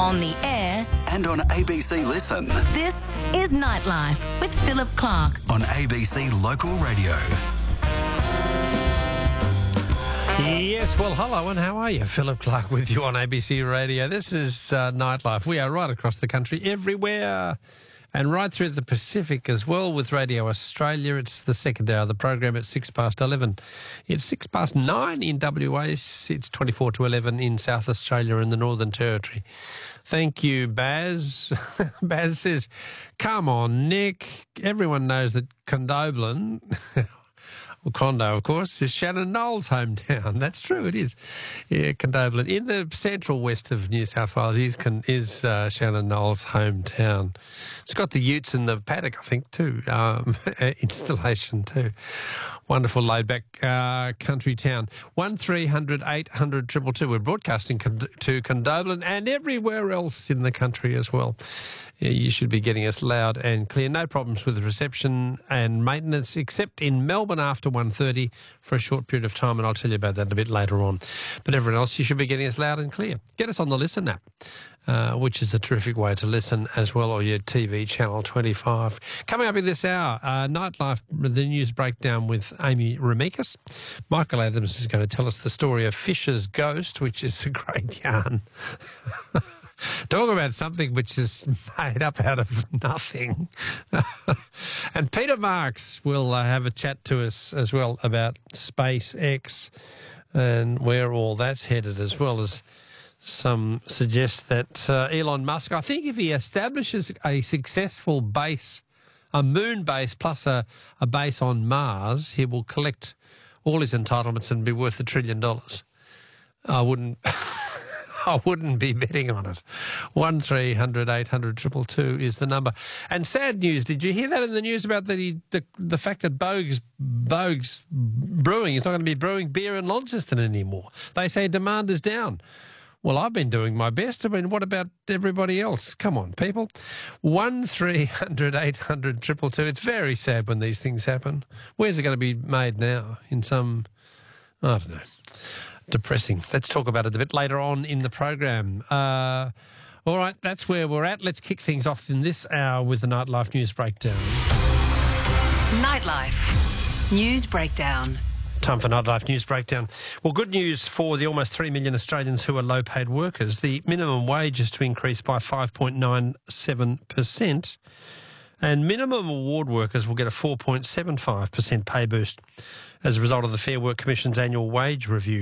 on the air, and on ABC Listen. this is Nightlife with Philip Clark. On ABC Local Radio. Yes, well, hello and how are you? Philip Clark with you on ABC Radio. This is Nightlife. We are right across the country, everywhere, and right through the Pacific as well with Radio Australia. It's the second hour of the program at 11:06. It's 9:06 in WA. It's 11:24 in South Australia and the Northern Territory. Thank you, Baz. Baz says, come on, Nick. Everyone knows that Condobolin... Well, Condo, of course, is Shannon Knowles' hometown. That's true, it is. Yeah, Condobolin. In the central west of New South Wales is Shannon Knowles' hometown. It's got the utes in the paddock, I think, too. Installation, too. Wonderful laid-back country town. 1300 800 222. We're broadcasting to Condobolin and everywhere else in the country as well. You should be getting us loud and clear. No problems with the reception and maintenance, except in Melbourne after 1:30 for a short period of time, and I'll tell you about that a bit later on. But everyone else, you should be getting us loud and clear. Get us on the Listen app, which is a terrific way to listen as well, or your TV channel 25. Coming up in this hour, Nightlife, the news breakdown with Amy Remekas. Michael Adams is going to tell us the story of Fisher's Ghost, which is a great yarn. Talk about something which is made up out of nothing. And Peter Marks will have a chat to us as well about SpaceX and where all that's headed, as well as some suggest that Elon Musk, I think if he establishes a successful base, a moon base plus a base on Mars, he will collect all his entitlements and be worth $1 trillion. I wouldn't be betting on it. 1300 800 222 is the number. And sad news, did you hear that in the news about the fact that Bogues Brewing is not going to be brewing beer in Launceston anymore? They say demand is down. Well, I've been doing my best. I mean, what about everybody else? Come on, people. 1300 800 222. It's very sad when these things happen. Where's it going to be made now? In some, I don't know. Depressing. Let's talk about it a bit later on in the program. All right, that's where we're at. Let's kick things off in this hour with the Nightlife News Breakdown. Nightlife News Breakdown. Time for Nightlife News Breakdown. Well, good news for the almost 3 million Australians who are low-paid workers. The minimum wage is to increase by 5.97%, and minimum award workers will get a 4.75% pay boost as a result of the Fair Work Commission's annual wage review.